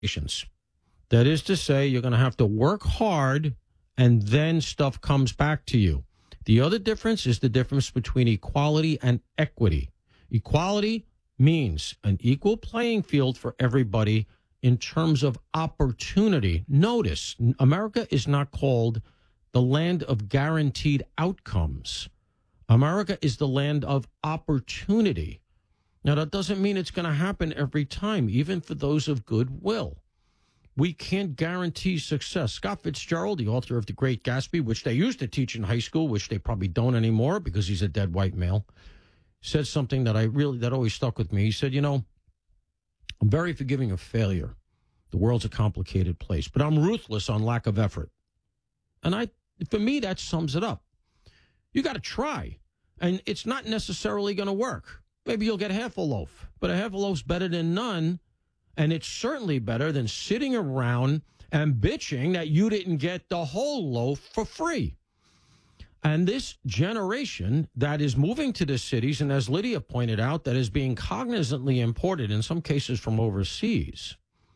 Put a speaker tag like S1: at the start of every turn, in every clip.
S1: expectations. That is to say, you're going to have to work hard and then stuff comes back to you. The other difference is the difference between equality and equity. Equality means an equal playing field for everybody in terms of opportunity. Notice, America is not called the land of guaranteed outcomes. America is the land of opportunity. Now, that doesn't mean it's going to happen every time, even for those of goodwill. We can't guarantee success. Scott Fitzgerald, the author of The Great Gatsby, which they used to teach in high school, which they probably don't anymore because he's a dead white male, said something that always stuck with me. He said, I'm very forgiving of failure. The world's a complicated place, but I'm ruthless on lack of effort. And for me, that sums it up. You got to try, and it's not necessarily going to work. Maybe you'll get half a loaf, but a half a loaf's better than none. And it's certainly better than sitting around and bitching that you didn't get the whole loaf for free. And this generation that is moving to the cities, and as Lydia pointed out, that is being cognizantly imported, in some cases from overseas,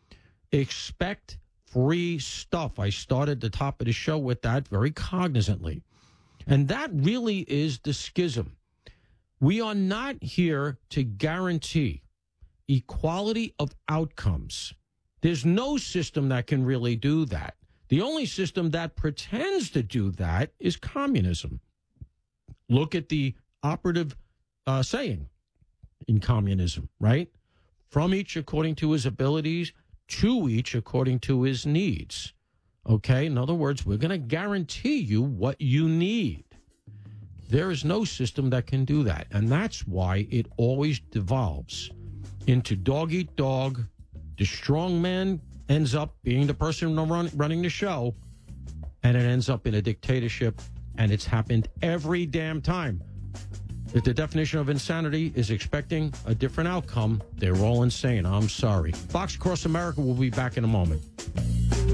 S1: expect free stuff. I started the top of the show with that very cognizantly. And that really is the schism. We are not here to guarantee equality of outcomes. There's no system that can really do that. The only system that pretends to do that is communism. Look at the operative saying in communism, right? From each according to his abilities, to each according to his needs. Okay? In other words, we're going to guarantee you what you need. There is no system that can do that. And that's why it always devolves into dog eat dog. The strong man ends up being the person running the show, and it ends up in a dictatorship, and it's happened every damn time. If the definition of insanity is expecting a different outcome, they're all insane. I'm sorry. Fox Across America will be back in a moment.